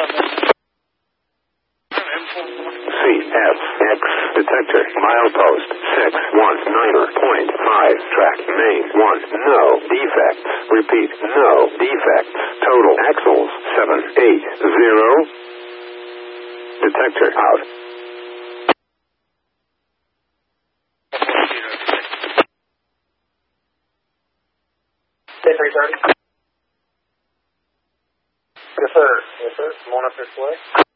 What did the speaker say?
CFX detector milepost 619.5 track main 1 no defects. Repeat, no defects. Total axles 780. Detector out. Yes, sir. Yes, sir. Come on up this way.